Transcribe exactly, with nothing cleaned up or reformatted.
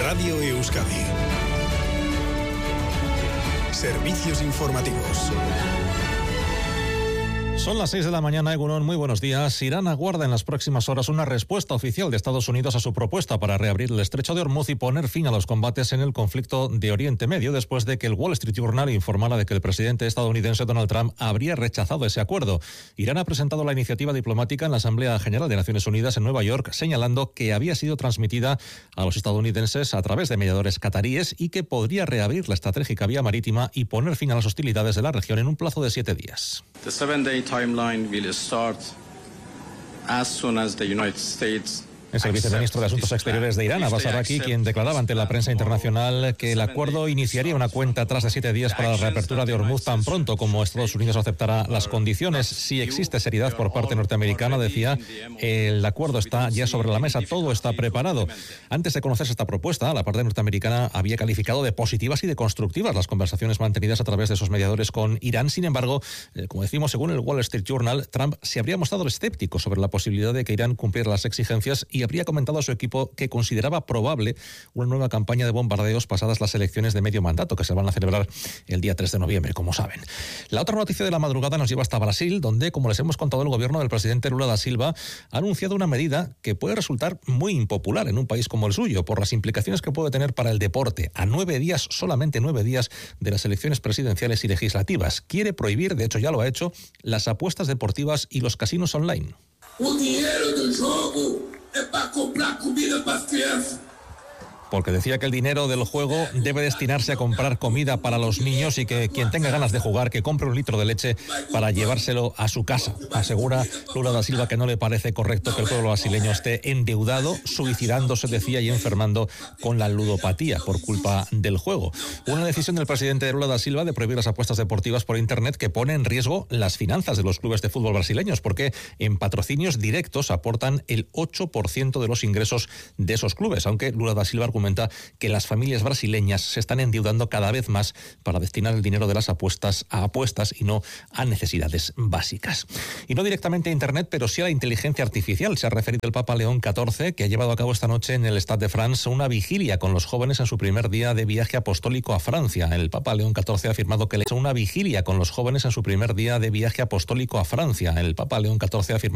Radio Euskadi. Servicios informativos. Son las seis de la mañana, Egunon, muy buenos días. Irán aguarda en las próximas horas una respuesta oficial de Estados Unidos a su propuesta para reabrir el estrecho de Hormuz y poner fin a los combates en el conflicto de Oriente Medio, después de que el Wall Street Journal informara de que el presidente estadounidense Donald Trump habría rechazado ese acuerdo. Irán ha presentado la iniciativa diplomática en la Asamblea General de Naciones Unidas en Nueva York, señalando que había sido transmitida a los estadounidenses a través de mediadores cataríes y que podría reabrir la estratégica vía marítima y poner fin a las hostilidades de la región en un plazo de siete días. The seven-day timeline will start as soon as the United States. Es el viceministro de Asuntos Exteriores de Irán, Abbas Araqi, quien declaraba ante la prensa internacional que el acuerdo iniciaría una cuenta atrás de siete días para la reapertura de Hormuz tan pronto como Estados Unidos aceptara las condiciones. Si existe seriedad por parte norteamericana, decía, el acuerdo está ya sobre la mesa, todo está preparado. Antes de conocerse esta propuesta, la parte norteamericana había calificado de positivas y de constructivas las conversaciones mantenidas a través de esos mediadores con Irán. Sin embargo, eh, como decimos, según el Wall Street Journal, Trump se habría mostrado escéptico sobre la posibilidad de que Irán cumpliera las exigencias y habría comentado a su equipo que consideraba probable una nueva campaña de bombardeos pasadas las elecciones de medio mandato que se van a celebrar el día tres de noviembre, como saben. La otra noticia de la madrugada nos lleva hasta Brasil, donde, como les hemos contado, el gobierno del presidente Lula da Silva ha anunciado una medida que puede resultar muy impopular en un país como el suyo, por las implicaciones que puede tener para el deporte. A nueve días, solamente nueve días de las elecciones presidenciales y legislativas. Quiere prohibir, de hecho ya lo ha hecho, las apuestas deportivas y los casinos online. O dinheiro do jogo é para comprar comida para as crianças. Porque decía que el dinero del juego debe destinarse a comprar comida para los niños y que quien tenga ganas de jugar, que compre un litro de leche para llevárselo a su casa. Asegura Lula da Silva que no le parece correcto que el pueblo brasileño esté endeudado, suicidándose, decía, y enfermando con la ludopatía por culpa del juego. Una decisión del presidente Lula da Silva de prohibir las apuestas deportivas por Internet que pone en riesgo las finanzas de los clubes de fútbol brasileños, porque en patrocinios directos aportan el ocho por ciento de los ingresos de esos clubes, aunque Lula da Silva argumenta que las familias brasileñas se están endeudando cada vez más para destinar el dinero de las apuestas a apuestas y no a necesidades básicas. Y no directamente a Internet, pero sí a la inteligencia artificial. Se ha referido el Papa León catorce, que ha llevado a cabo esta noche en el Stade de France una vigilia con los jóvenes en su primer día de viaje apostólico a Francia. El Papa León catorce ha afirmado que le hizo una vigilia con los jóvenes en su primer día de viaje apostólico a Francia. El Papa León catorce ha afirmado